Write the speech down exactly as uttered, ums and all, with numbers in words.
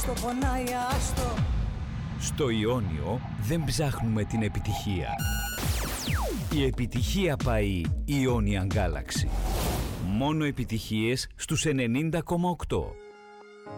άστο, πονάει, άστο. Στο Ιόνιο δεν ψάχνουμε την επιτυχία. Η επιτυχία πάει Ionian Galaxy. Μόνο επιτυχίες στους ενενήντα κόμμα οκτώ.